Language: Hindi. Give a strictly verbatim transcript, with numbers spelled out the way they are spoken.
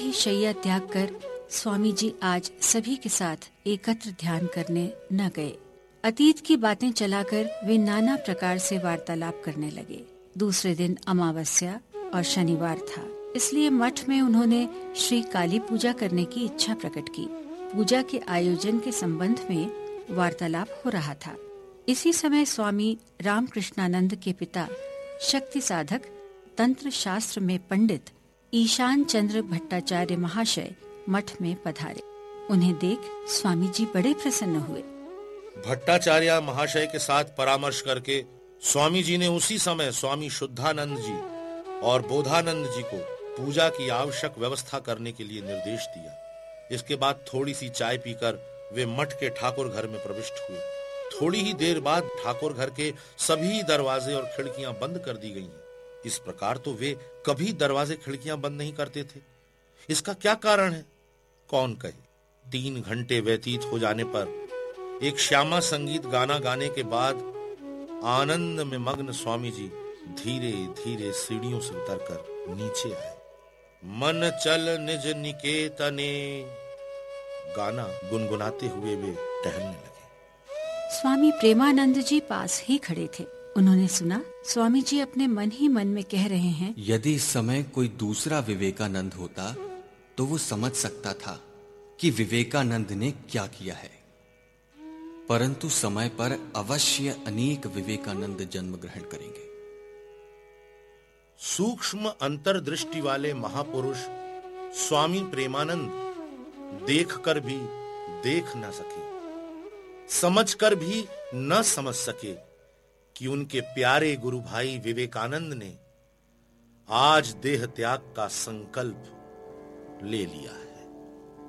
की शैया त्याग कर स्वामी जी आज सभी के साथ एकत्र ध्यान करने न गए। अतीत की बातें चलाकर वे नाना प्रकार से वार्तालाप करने लगे। दूसरे दिन अमावस्या और शनिवार था, इसलिए मठ में उन्होंने श्री काली पूजा करने की इच्छा प्रकट की। पूजा के आयोजन के संबंध में वार्तालाप हो रहा था। इसी समय स्वामी रामकृष्णानंद के पिता शक्ति साधक तंत्र शास्त्र में पंडित ईशान चंद्र भट्टाचार्य महाशय मठ में पधारे। उन्हें देख स्वामी जी बड़े प्रसन्न हुए। भट्टाचार्य महाशय के साथ परामर्श करके स्वामी जी ने उसी समय स्वामी शुद्धानंद जी और बोधानंद जी को पूजा की आवश्यक व्यवस्था करने के लिए निर्देश दिया। इसके बाद थोड़ी सी चाय पीकर वे मठ के ठाकुर घर में प्रविष्ट हुए। थोड़ी ही देर बाद ठाकुर घर के सभी दरवाजे और खिड़कियां बंद कर दी गईं। इस प्रकार तो वे कभी दरवाजे खिड़कियां बंद नहीं करते थे। इसका क्या कारण है, कौन कहे। तीन घंटे व्यतीत हो जाने पर एक श्यामा संगीत गाना गाने के बाद आनंद में मग्न स्वामी जी धीरे धीरे सीढ़ियों से उतरकर नीचे आए। मन चल निज निकेतने गाना गुनगुनाते हुए वे टहलने लगे। स्वामी प्रेमानंद जी पास ही खड़े थे। उन्होंने सुना स्वामी जी अपने मन ही मन में कह रहे हैं, यदि इस समय कोई दूसरा विवेकानंद होता तो वो समझ सकता था कि विवेकानंद ने क्या किया है, परंतु समय पर अवश्य अनेक विवेकानंद जन्म ग्रहण करेंगे। सूक्ष्म अंतर्दृष्टि वाले महापुरुष स्वामी प्रेमानंद देखकर भी देख न सके, समझकर भी न समझ सके कि उनके प्यारे गुरु भाई विवेकानंद ने आज देह त्याग का संकल्प ले लिया है।